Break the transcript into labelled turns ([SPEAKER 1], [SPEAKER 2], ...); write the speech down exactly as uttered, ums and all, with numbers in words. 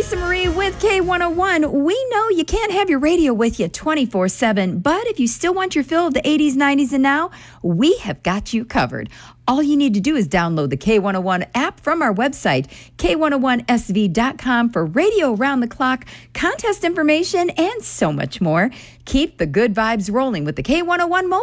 [SPEAKER 1] Lisa Marie with K one oh one. We know you can't have your radio with you twenty-four seven, but if you still want your fill of the eighties, nineties, and now, we have got you covered. All you need to do is download the K one oh one app from our website, K one oh one S V dot com, for radio around the clock, contest information, and so much more. Keep the good vibes rolling with the K one oh one mobile